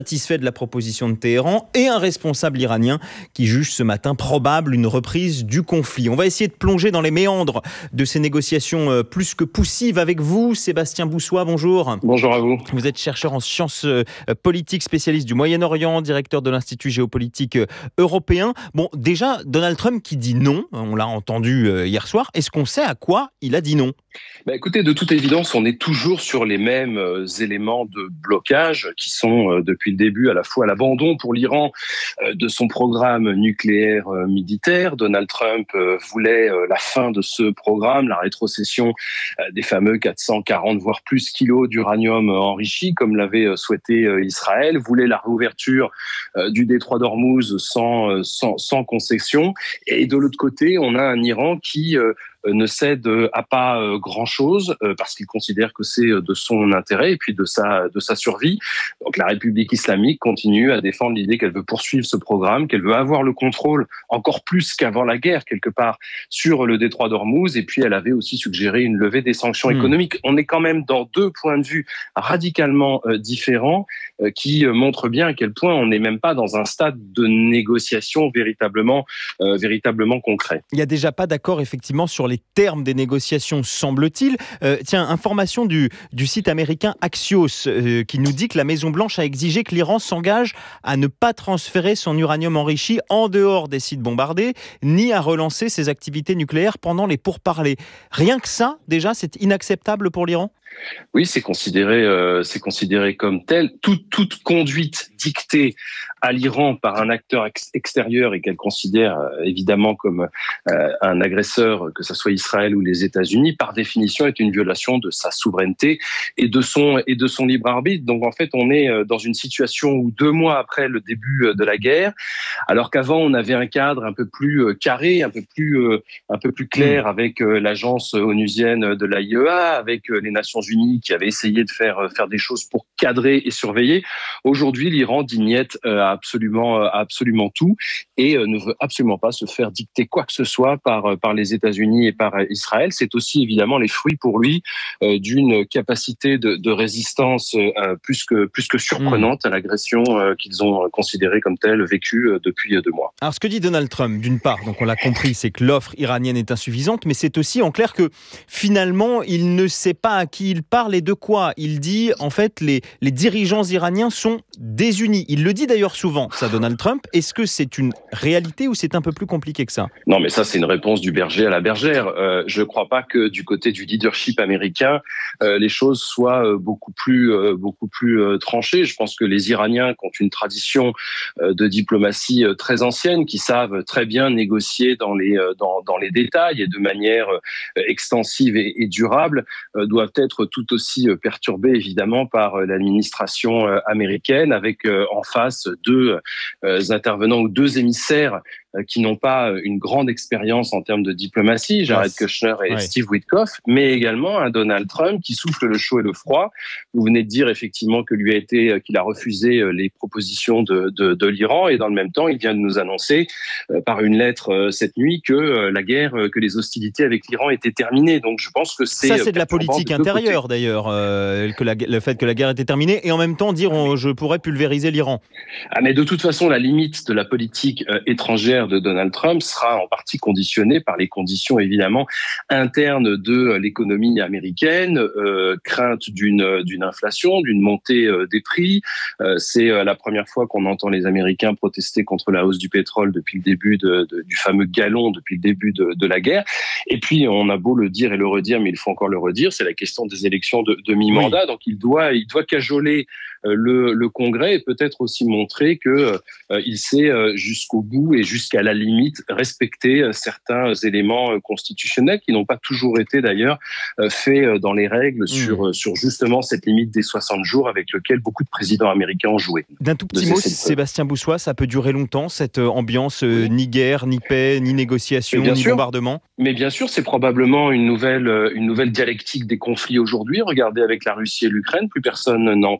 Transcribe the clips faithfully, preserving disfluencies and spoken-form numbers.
Satisfait de la proposition de Téhéran et un responsable iranien qui juge ce matin probable une reprise du conflit. On va essayer de plonger dans les méandres de ces négociations plus que poussives avec vous, Sébastien Boussois, bonjour. Bonjour à vous. Vous êtes chercheur en sciences politiques, spécialiste du Moyen-Orient, directeur de l'Institut géopolitique européen. Bon, déjà, Donald Trump qui dit non, on l'a entendu hier soir, est-ce qu'on sait à quoi il a dit non ? Bah écoutez, de toute évidence, on est toujours sur les mêmes euh, éléments de blocage qui sont euh, depuis le début à la fois l'abandon pour l'Iran euh, de son programme nucléaire euh, militaire. Donald Trump euh, voulait euh, la fin de ce programme, la rétrocession euh, des fameux quatre cent quarante voire plus kilos d'uranium enrichi, comme l'avait euh, souhaité euh, Israël, voulait la réouverture euh, du détroit d'Ormuz sans, euh, sans, sans concession. Et de l'autre côté, on a un Iran qui euh, ne cède à pas grand-chose parce qu'il considère que c'est de son intérêt et puis de sa de sa survie. Donc la République islamique continue à défendre l'idée qu'elle veut poursuivre ce programme, qu'elle veut avoir le contrôle encore plus qu'avant la guerre quelque part sur le détroit d'Ormuz, et puis elle avait aussi suggéré une levée des sanctions mmh. économiques. On est quand même dans deux points de vue radicalement euh, différents euh, qui euh, montrent bien à quel point on n'est même pas dans un stade de négociation véritablement euh, véritablement concret. Il n'y a déjà pas d'accord effectivement sur les termes des négociations, semble-t-il. Euh, tiens, information du, du site américain Axios euh, qui nous dit que la Maison-Blanche a exigé que l'Iran s'engage à ne pas transférer son uranium enrichi en dehors des sites bombardés, ni à relancer ses activités nucléaires pendant les pourparlers. Rien que ça, déjà, c'est inacceptable pour l'Iran ? Oui, c'est considéré, euh, c'est considéré comme tel. Toute, toute conduite dictée à l'Iran par un acteur ex- extérieur et qu'elle considère euh, évidemment comme euh, un agresseur, que ce soit Israël ou les États-Unis, par définition est une violation de sa souveraineté et de son et de son libre arbitre. Donc en fait, on est dans une situation où deux mois après le début de la guerre, alors qu'avant on avait un cadre un peu plus carré, un peu plus euh, un peu plus clair avec euh, l'agence onusienne de l'A I E A, avec euh, les Nations Unies qui avaient essayé de faire faire des choses pour cadrer et surveiller. Aujourd'hui, l'Iran dit niet à absolument à absolument tout et ne veut absolument pas se faire dicter quoi que ce soit par par les États-Unis et par Israël. C'est aussi évidemment les fruits pour lui euh, d'une capacité de, de résistance euh, plus que plus que surprenante mmh. à l'agression euh, qu'ils ont considérée comme telle vécue euh, depuis deux mois. Alors ce que dit Donald Trump, d'une part, donc on l'a compris, c'est que l'offre iranienne est insuffisante, mais c'est aussi en clair que finalement il ne sait pas à qui il parle et de quoi. Il dit en fait les les dirigeants iraniens sont désunis. Il le dit d'ailleurs souvent, ça, Donald Trump. Est-ce que c'est une réalité ou c'est un peu plus compliqué que ça ? Non, mais ça, c'est une réponse du berger à la bergère. Euh, je ne crois pas que du côté du leadership américain, euh, les choses soient euh, beaucoup plus, euh, beaucoup plus euh, tranchées. Je pense que les Iraniens qui ont une tradition euh, de diplomatie euh, très ancienne, qui savent très bien négocier dans les, euh, dans, dans les détails et de manière euh, extensive et, et durable, euh, doivent être tout aussi euh, perturbés, évidemment, par euh, l'administration euh, américaine, avec euh, en face deux euh, intervenants ou deux émissaires qui n'ont pas une grande expérience en termes de diplomatie, Jared Kushner et ouais. Steve Witkoff, mais également un Donald Trump qui souffle le chaud et le froid. Vous venez de dire effectivement que lui a été, qu'il a refusé les propositions de, de, de l'Iran, et dans le même temps, il vient de nous annoncer euh, par une lettre euh, cette nuit que euh, la guerre, euh, que les hostilités avec l'Iran étaient terminées. Donc je pense que c'est ça, c'est de la politique de intérieure d'ailleurs, euh, que la, le fait que la guerre était terminée, et en même temps dire on, je pourrais pulvériser l'Iran. Ah, mais de toute façon, la limite de la politique euh, étrangère de Donald Trump sera en partie conditionnée par les conditions évidemment internes de l'économie américaine, euh, crainte d'une d'une inflation, d'une montée euh, des prix. Euh, c'est euh, la première fois qu'on entend les Américains protester contre la hausse du pétrole depuis le début de, de, du fameux gallon, depuis le début de, de la guerre. Et puis on a beau le dire et le redire, mais il faut encore le redire, c'est la question des élections de, de mi-mandat. Oui. Donc il doit il doit cajoler euh, le, le Congrès et peut-être aussi montrer que euh, il sait euh, jusqu'au bout et jusqu'à la limite respecter certains éléments constitutionnels qui n'ont pas toujours été d'ailleurs faits dans les règles mmh. sur, sur justement cette limite des soixante jours avec lequel beaucoup de présidents américains ont joué. D'un tout petit mot, Sébastien Boussois, ça peut durer longtemps cette ambiance oui. ni guerre, ni paix, ni négociation, ni sûr, bombardement ? Mais bien sûr, c'est probablement une nouvelle, une nouvelle dialectique des conflits aujourd'hui. Regardez avec la Russie et l'Ukraine, plus personne n'en parle. Or,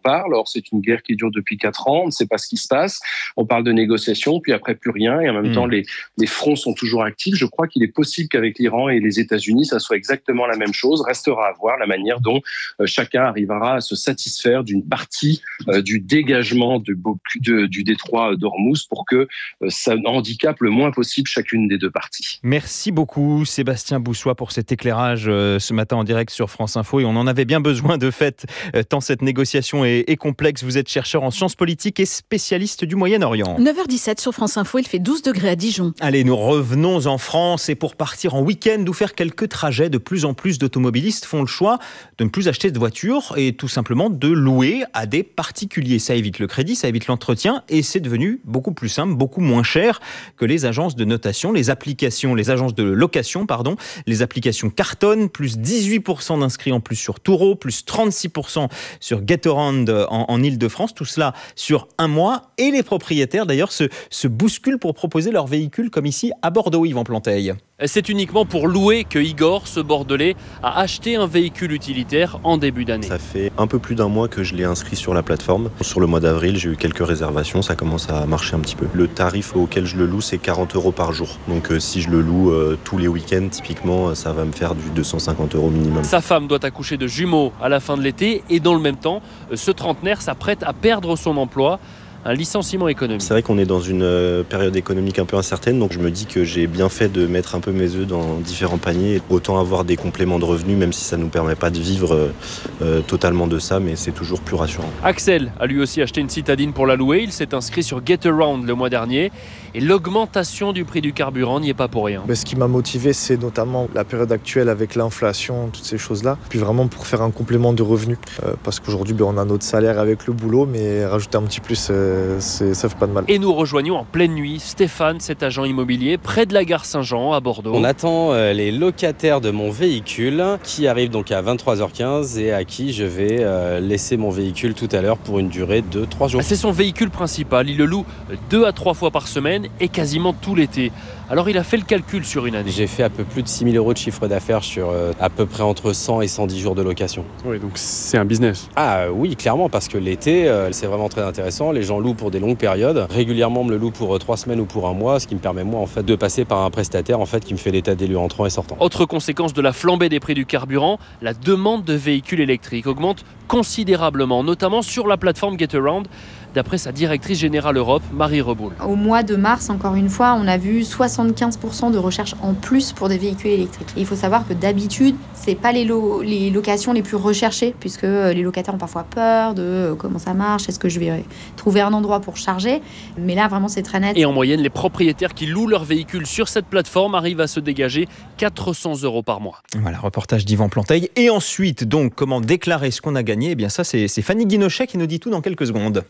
c'est une guerre qui dure depuis quatre ans, on ne sait pas ce qui se passe. On parle de négociations, puis après plus rien, et en même mmh. temps, les, les fronts sont toujours actifs. Je crois qu'il est possible qu'avec l'Iran et les États-Unis, ça soit exactement la même chose. Restera à voir la manière dont euh, chacun arrivera à se satisfaire d'une partie euh, du dégagement du, de, du détroit d'Ormuz pour que euh, ça handicape le moins possible chacune des deux parties. Merci beaucoup Sébastien Boussois pour cet éclairage euh, ce matin en direct sur France Info, et on en avait bien besoin de fait, euh, tant cette négociation est, est complexe. Vous êtes chercheur en sciences politiques et spécialiste du Moyen-Orient. neuf heures dix-sept sur France Info, il fait douze degrés à Dijon. Allez, nous revenons en France, et pour partir en week-end ou faire quelques trajets, de plus en plus d'automobilistes font le choix de ne plus acheter de voiture et tout simplement de louer à des particuliers. Ça évite le crédit, ça évite l'entretien, et c'est devenu beaucoup plus simple, beaucoup moins cher que les agences de notation, les applications, les agences de location, pardon. Les applications cartonnent, plus dix-huit pour cent d'inscrits en plus sur Turo, plus trente-six pour cent sur Getaround en, en Ile-de-France, tout cela sur un mois, et les propriétaires d'ailleurs se, se bousculent pour proposer leurs véhicules, comme ici à Bordeaux, Yvan Planteil. C'est uniquement pour louer que Igor, ce Bordelais, a acheté un véhicule utilitaire en début d'année. Ça fait un peu plus d'un mois que je l'ai inscrit sur la plateforme. Sur le mois d'avril, j'ai eu quelques réservations, ça commence à marcher un petit peu. Le tarif auquel je le loue, c'est quarante euros par jour. Donc euh, si je le loue euh, tous les week-ends, typiquement, ça va me faire du deux cent cinquante euros minimum. Sa femme doit accoucher de jumeaux à la fin de l'été, et dans le même temps, ce trentenaire s'apprête à perdre son emploi. Un licenciement économique. C'est vrai qu'on est dans une période économique un peu incertaine, donc je me dis que j'ai bien fait de mettre un peu mes œufs dans différents paniers. Autant avoir des compléments de revenus, même si ça ne nous permet pas de vivre euh, totalement de ça, mais c'est toujours plus rassurant. Axel a lui aussi acheté une citadine pour la louer. Il s'est inscrit sur Getaround le mois dernier. Et l'augmentation du prix du carburant n'y est pas pour rien. Mais ce qui m'a motivé, c'est notamment la période actuelle avec l'inflation, toutes ces choses-là. Puis vraiment pour faire un complément de revenus. Euh, parce qu'aujourd'hui, ben, on a notre salaire avec le boulot, mais rajouter un petit plus, euh, c'est, ça fait pas de mal. Et nous rejoignons en pleine nuit Stéphane, cet agent immobilier, près de la gare Saint-Jean à Bordeaux. On attend euh, les locataires de mon véhicule qui arrivent donc à vingt-trois heures quinze et à qui je vais euh, laisser mon véhicule tout à l'heure pour une durée de trois jours. C'est son véhicule principal. Il le loue deux à trois fois par semaine et quasiment tout l'été. Alors il a fait le calcul sur une année. J'ai fait un peu plus de six mille euros de chiffre d'affaires sur euh, à peu près entre cent et cent dix jours de location. Oui, donc c'est un business. Ah oui, clairement, parce que l'été, euh, c'est vraiment très intéressant. Les gens louent pour des longues périodes. Régulièrement, on me le loue pour euh, trois semaines ou pour un mois, ce qui me permet moi en fait de passer par un prestataire en fait qui me fait l'état des lieux entrant et sortant. Autre conséquence de la flambée des prix du carburant, la demande de véhicules électriques augmente considérablement, notamment sur la plateforme Getaround, d'après sa directrice générale Europe, Marie Reboul. Au mois de mars, encore une fois, on a vu soixante-quinze pour cent de recherches en plus pour des véhicules électriques. Et il faut savoir que d'habitude, c'est pas les, lo- les locations les plus recherchées, puisque les locataires ont parfois peur de comment ça marche, est-ce que je vais trouver un endroit pour charger. Mais là, vraiment, c'est très net. Et en moyenne, les propriétaires qui louent leurs véhicules sur cette plateforme arrivent à se dégager quatre cents euros par mois. Voilà, reportage d'Yvan Planteil. Et ensuite, donc, comment déclarer ce qu'on a gagné ? Eh bien ça, c'est, c'est Fanny Guinochet qui nous dit tout dans quelques secondes.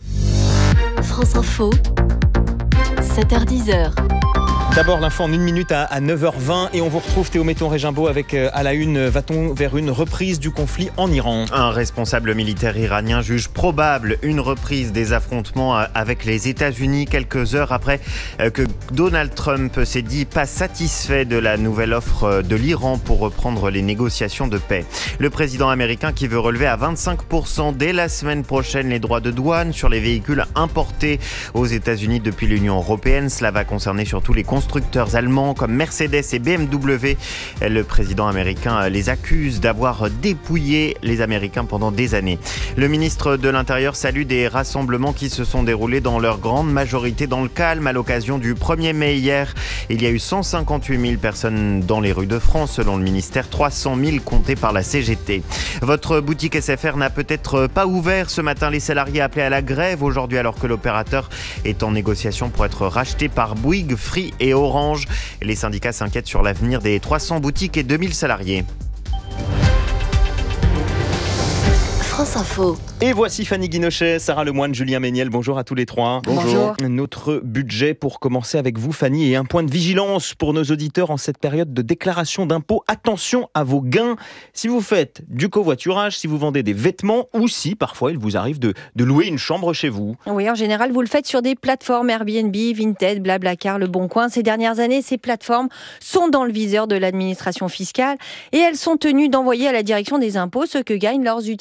France Info, sept heures dix. D'abord l'info en une minute à, à neuf heures vingt, et on vous retrouve Théo Méton-Régimbaud avec euh, à la une, va-t-on vers une reprise du conflit en Iran ? Un responsable militaire iranien juge probable une reprise des affrontements avec les États-Unis quelques heures après que Donald Trump s'est dit pas satisfait de la nouvelle offre de l'Iran pour reprendre les négociations de paix. Le président américain qui veut relever à vingt-cinq pour cent dès la semaine prochaine les droits de douane sur les véhicules importés aux États-Unis depuis l'Union européenne. Cela va concerner surtout les constructeurs allemands comme Mercedes et B M W. Le président américain les accuse d'avoir dépouillé les Américains pendant des années. Le ministre de l'Intérieur salue des rassemblements qui se sont déroulés dans leur grande majorité dans le calme à l'occasion du premier mai hier. Il y a eu cent cinquante-huit mille personnes dans les rues de France selon le ministère, trois cent mille comptées par la C G T. Votre boutique S F R n'a peut-être pas ouvert ce matin. Les salariés appelés à la grève aujourd'hui alors que l'opérateur est en négociation pour être racheté par Bouygues, Free et Orange. Les syndicats s'inquiètent sur l'avenir des trois cents boutiques et deux mille salariés. France Info. Et voici Fanny Guinochet, Sarah Lemoine, Julien Méniel. Bonjour à tous les trois. Bonjour. Notre budget pour commencer avec vous, Fanny, et un point de vigilance pour nos auditeurs en cette période de déclaration d'impôt. Attention à vos gains. Si vous faites du covoiturage, si vous vendez des vêtements ou si parfois il vous arrive de, de louer une chambre chez vous. Oui, en général, vous le faites sur des plateformes Airbnb, Vinted, Blablacar, Le Bon Coin. Ces dernières années, ces plateformes sont dans le viseur de l'administration fiscale et elles sont tenues d'envoyer à la direction des impôts ce que gagnent leurs utilisateurs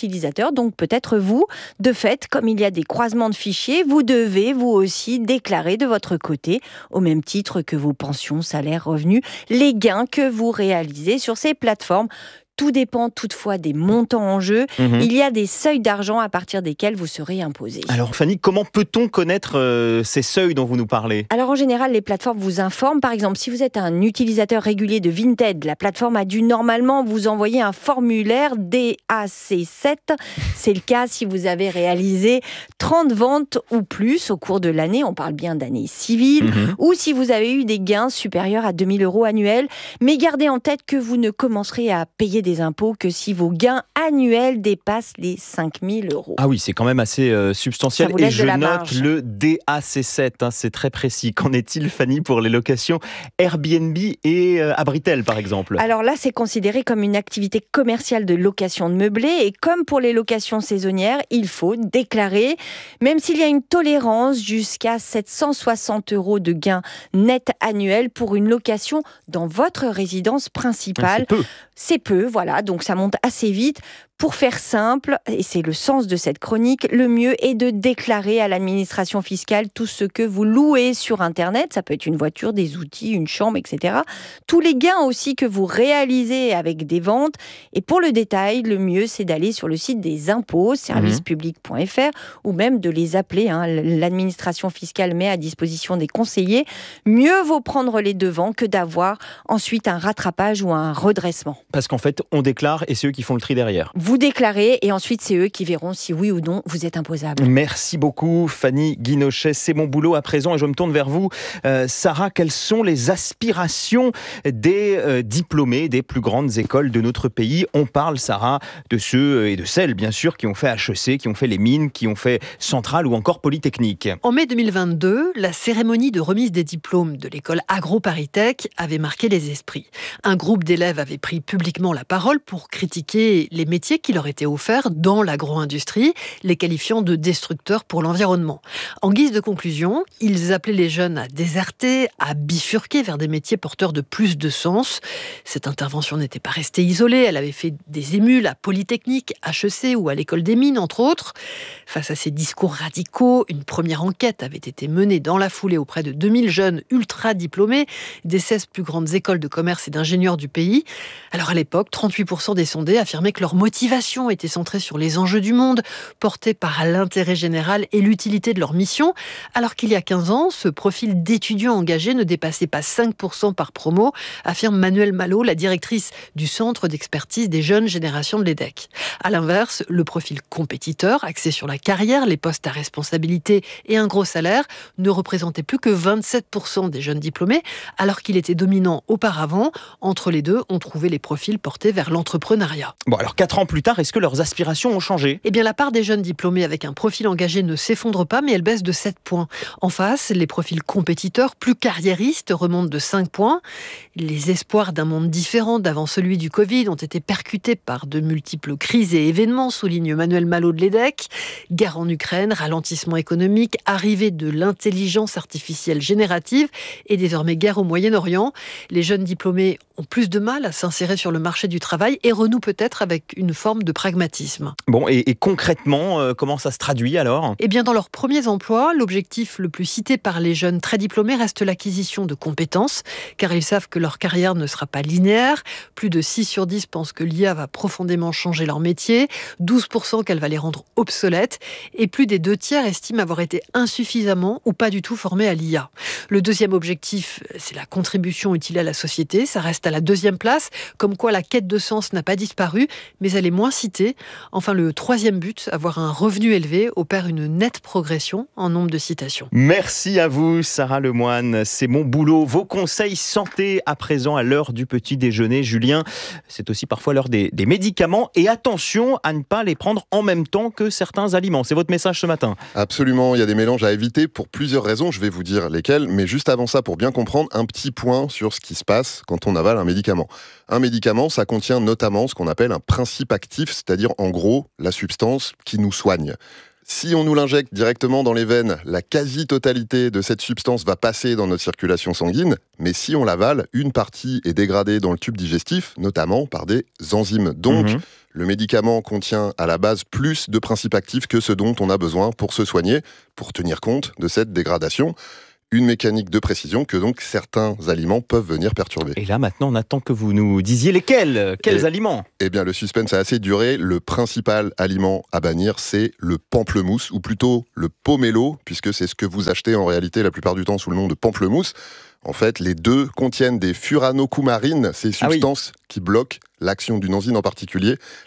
fournisseurs, donc peut-être vous. De fait, comme il y a des croisements de fichiers, vous devez vous aussi déclarer de votre côté, au même titre que vos pensions, salaires, revenus, les gains que vous réalisez sur ces plateformes. Tout dépend toutefois des montants en jeu. Mmh. Il y a des seuils d'argent à partir desquels vous serez imposé. Alors Fanny, comment peut-on connaître euh, ces seuils dont vous nous parlez ? Alors en général, les plateformes vous informent. Par exemple, si vous êtes un utilisateur régulier de Vinted, la plateforme a dû normalement vous envoyer un formulaire D A C sept. C'est le cas si vous avez réalisé trente ventes ou plus au cours de l'année. On parle bien d'année civile. Mmh. Ou si vous avez eu des gains supérieurs à deux mille euros annuels. Mais gardez en tête que vous ne commencerez à payer des impôts que si vos gains annuels dépassent les cinq mille euros. Ah oui, c'est quand même assez euh, substantiel. Et je note le D A C sept, hein, c'est très précis. Qu'en est-il, Fanny, pour les locations Airbnb et euh, Abritel, par exemple ? Alors là, c'est considéré comme une activité commerciale de location de meublés. Et comme pour les locations saisonnières, il faut déclarer, même s'il y a une tolérance jusqu'à sept cent soixante euros de gains nets annuels pour une location dans votre résidence principale. C'est peu. C'est peu, voilà, donc ça monte assez vite. Pour faire simple, et c'est le sens de cette chronique, le mieux est de déclarer à l'administration fiscale tout ce que vous louez sur Internet. Ça peut être une voiture, des outils, une chambre, et cetera. Tous les gains aussi que vous réalisez avec des ventes. Et pour le détail, le mieux, c'est d'aller sur le site des impôts, service public point f r, ou même de les appeler. Hein. L'administration fiscale met à disposition des conseillers. Mieux vaut prendre les devants que d'avoir ensuite un rattrapage ou un redressement. Parce qu'en fait, on déclare et c'est eux qui font le tri derrière. Vous déclarez et ensuite c'est eux qui verront si oui ou non vous êtes imposable. Merci beaucoup Fanny Guinochet, c'est mon boulot à présent et je me tourne vers vous. Euh, Sarah, quelles sont les aspirations des euh, diplômés des plus grandes écoles de notre pays ? On parle, Sarah, de ceux et de celles bien sûr qui ont fait H E C, qui ont fait les mines, qui ont fait Centrale ou encore Polytechnique. En mai deux mille vingt-deux, la cérémonie de remise des diplômes de l'école AgroParisTech avait marqué les esprits. Un groupe d'élèves avait pris publiquement la parole pour critiquer les métiers qui leur étaient offerts dans l'agro-industrie, les qualifiant de destructeurs pour l'environnement. En guise de conclusion, ils appelaient les jeunes à déserter, à bifurquer vers des métiers porteurs de plus de sens. Cette intervention n'était pas restée isolée, elle avait fait des émules à Polytechnique, H E C ou à l'École des Mines, entre autres. Face à ces discours radicaux, une première enquête avait été menée dans la foulée auprès de deux mille jeunes ultra diplômés des seize plus grandes écoles de commerce et d'ingénieurs du pays. Alors à l'époque, trente-huit pour cent des sondés affirmaient que leur motivation était centrée sur les enjeux du monde, portés par l'intérêt général et l'utilité de leur mission, alors qu'il y a quinze ans, ce profil d'étudiants engagés ne dépassait pas cinq pour cent par promo, affirme Manuelle Malo, la directrice du Centre d'expertise des jeunes générations de l'E D E C. À l'inverse, le profil compétiteur, axé sur la carrière, les postes à responsabilité et un gros salaire, ne représentait plus que vingt-sept pour cent des jeunes diplômés, alors qu'il était dominant auparavant. Entre les deux, on trouvait les profils portés vers l'entrepreneuriat. Bon, alors quatre ans plus tard, est-ce que leurs aspirations ont changé ? Eh bien, la part des jeunes diplômés avec un profil engagé ne s'effondre pas, mais elle baisse de sept points. En face, les profils compétiteurs, plus carriéristes, remontent de cinq points. Les espoirs d'un monde différent d'avant celui du Covid ont été percutés par de multiples crises et événements, souligne Manuelle Malo de l'E D E C. Guerre en Ukraine, ralentissement économique, arrivée de l'intelligence artificielle générative et désormais guerre au Moyen-Orient. Les jeunes diplômés ont plus de mal à s'insérer sur le marché du travail et renouent peut-être avec une forme de pragmatisme. Bon, et, et concrètement, euh, comment ça se traduit alors ? Eh bien, dans leurs premiers emplois, l'objectif le plus cité par les jeunes très diplômés reste l'acquisition de compétences, car ils savent que leur carrière ne sera pas linéaire. Plus de six sur dix pensent que l'I A va profondément changer leur métier, douze pour cent qu'elle va les rendre obsolètes, et plus des deux tiers estiment avoir été insuffisamment ou pas du tout formés à l'I A. Le deuxième objectif, c'est la contribution utile à la société, ça reste à la deuxième place, comme quoi la quête de sens n'a pas disparu, mais elle est moins citée. Enfin, le troisième but, avoir un revenu élevé, opère une nette progression en nombre de citations. Merci à vous, Sarah Lemoine. C'est mon boulot. Vos conseils santé à présent à l'heure du petit déjeuner. Julien, c'est aussi parfois l'heure des, des médicaments. Et attention à ne pas les prendre en même temps que certains aliments. C'est votre message ce matin. Absolument, il y a des mélanges à éviter pour plusieurs raisons. Je vais vous dire lesquelles. Mais juste avant ça, pour bien comprendre, un petit point sur ce qui se passe quand on avale un médicament. Un médicament, ça contient notamment ce qu'on appelle un principe actif, c'est-à-dire en gros la substance qui nous soigne. Si on nous l'injecte directement dans les veines, la quasi-totalité de cette substance va passer dans notre circulation sanguine, mais si on l'avale, une partie est dégradée dans le tube digestif, notamment par des enzymes. Donc, mmh. le médicament contient à la base plus de principes actifs que ce dont on a besoin pour se soigner, pour tenir compte de cette dégradation. Une mécanique de précision que donc certains aliments peuvent venir perturber. Et là, maintenant, on attend que vous nous disiez lesquels. Quels et, aliments ? Eh bien, le suspense a assez duré. Le principal aliment à bannir, c'est le pamplemousse, ou plutôt le pomelo, puisque c'est ce que vous achetez en réalité la plupart du temps sous le nom de pamplemousse. En fait, les deux contiennent des furanocoumarines, ces substances ah oui. qui bloquent l'action d'une enzyme en particulier,